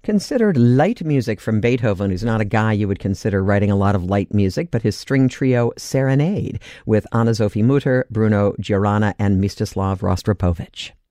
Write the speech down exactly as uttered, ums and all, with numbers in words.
considered light music from Beethoven, who's not a guy you would consider writing a lot of light music, but his string trio Serenade with Anna-Sophie Mutter, Bruno Giorana, and Mstislav Rostropovich.